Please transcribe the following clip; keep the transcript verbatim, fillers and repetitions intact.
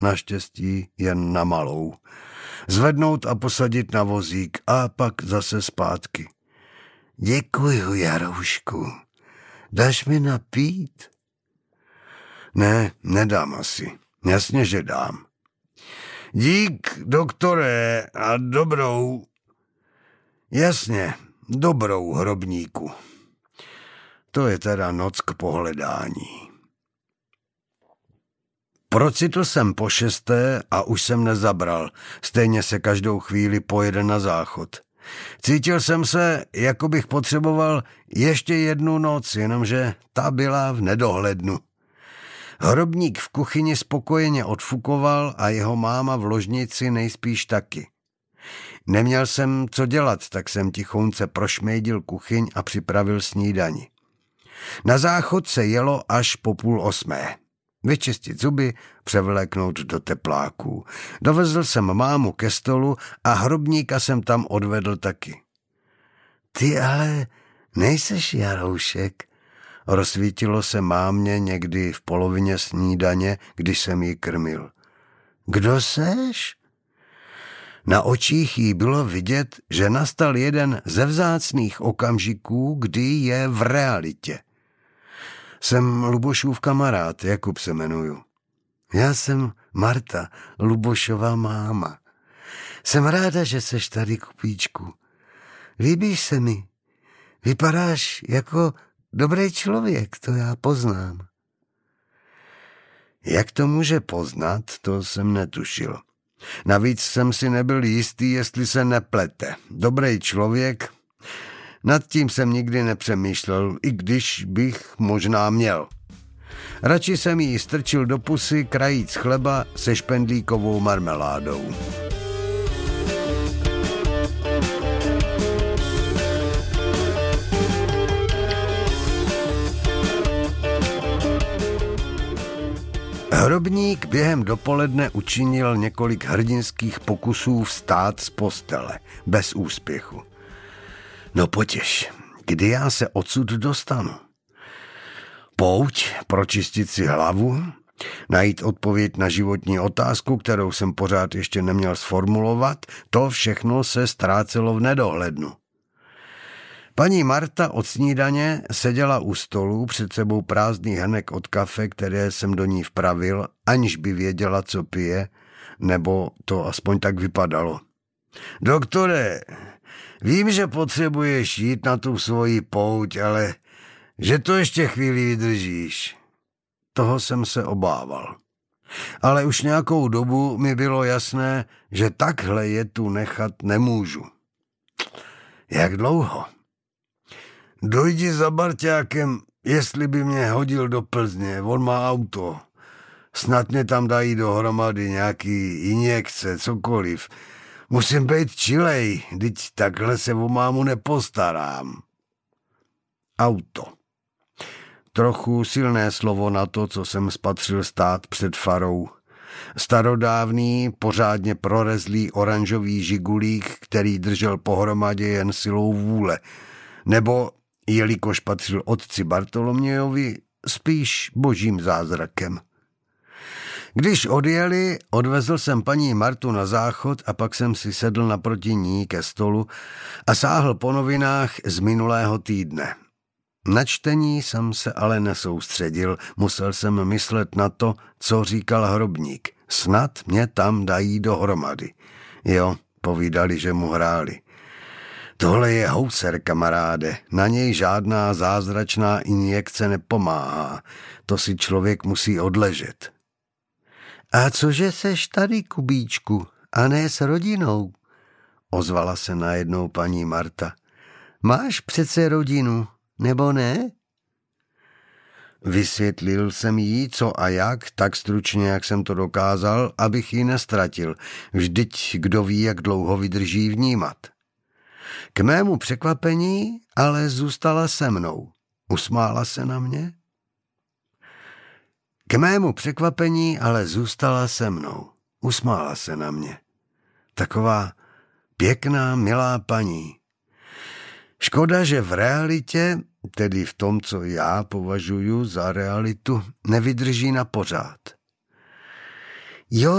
naštěstí jen na malou. Zvednout a posadit na vozík a pak zase zpátky. Děkuju, Jaroušku. Dáš mi napít? Ne, nedám asi. Jasně, že dám. Dík, doktore, a dobrou... Jasně, dobrou, hrobníku. To je teda noc k pohledání. Procitl jsem po šesté a už jsem nezabral. Stejně se každou chvíli pojede na záchod. Cítil jsem se, jako bych potřeboval ještě jednu noc, jenomže ta byla v nedohlednu. Hrobník v kuchyni spokojeně odfukoval a jeho máma v ložnici nejspíš taky. Neměl jsem co dělat, tak jsem tichounce prošmejdil kuchyň a připravil snídani. Na záchod se jelo až po půl osmé. Vyčistit zuby, převléknout do tepláků. Dovezl jsem mámu ke stolu a hrobníka jsem tam odvedl taky. Ty ale nejseš Jaroušek, rozsvítilo se mámě někdy v polovině snídaně, když jsem ji krmil. Kdo seš? Na očích jí bylo vidět, že nastal jeden ze vzácných okamžiků, kdy je v realitě. Jsem Lubošův kamarád, Jakub se jmenuju. Já jsem Marta, Lubošova máma. Jsem ráda, že seš tady, Kubíčku. Líbíš se mi. Vypadáš jako dobrý člověk, to já poznám. Jak to může poznat, to jsem netušil. Navíc jsem si nebyl jistý, jestli se neplete. Dobrý člověk, nad tím jsem nikdy nepřemýšlel, i když bych možná měl. Radši jsem jí strčil do pusy krajíc chleba se špendlíkovou marmeládou. Hrobník během dopoledne učinil několik hrdinských pokusů vstát z postele, bez úspěchu. No potěš, kdy já se odsud dostanu? Pouť, pročistit si hlavu, najít odpověď na životní otázku, kterou jsem pořád ještě neměl sformulovat, to všechno se ztrácelo v nedohlednu. Paní Marta od snídaně seděla u stolu, před sebou prázdný hrnek od kafe, které jsem do ní vpravil, aniž by věděla, co pije, nebo to aspoň tak vypadalo. Doktore, vím, že potřebuješ jít na tu svoji pouť, ale že to ještě chvíli vydržíš. Toho jsem se obával. Ale už nějakou dobu mi bylo jasné, že takhle je tu nechat nemůžu. Jak dlouho? Dojdi za Barťákem, jestli by mě hodil do Plzně, on má auto. Snad mě tam dají dohromady nějaký injekce, cokoliv. Musím být čilej, vždyť takhle se o mámu nepostarám. Auto. Trochu silné slovo na to, co jsem spatřil stát před farou. Starodávný, pořádně prorezlý oranžový žigulík, který držel pohromadě jen silou vůle. Nebo, jelikož patřil otci Bartolomějovi, spíš božím zázrakem. Když odjeli, odvezl jsem paní Martu na záchod a pak jsem si sedl naproti ní ke stolu a sáhl po novinách z minulého týdne. Na čtení jsem se ale nesoustředil, musel jsem myslet na to, co říkal hrobník. Snad mě tam dají dohromady. Jo, povídali, že mu hráli. Tohle je houser, kamaráde, na něj žádná zázračná injekce nepomáhá, to si člověk musí odležet. A cože seš tady, Kubíčku, a ne s rodinou? Ozvala se najednou paní Marta. Máš přece rodinu, nebo ne? Vysvětlil jsem jí, co a jak, tak stručně, jak jsem to dokázal, abych ji nestratil. Vždyť kdo ví, jak dlouho vydrží vnímat. K mému překvapení ale zůstala se mnou. Usmála se na mě? K mému překvapení ale zůstala se mnou. Usmála se na mě. Taková pěkná, milá paní. Škoda, že v realitě, tedy v tom, co já považuji za realitu, nevydrží na pořád. Jo,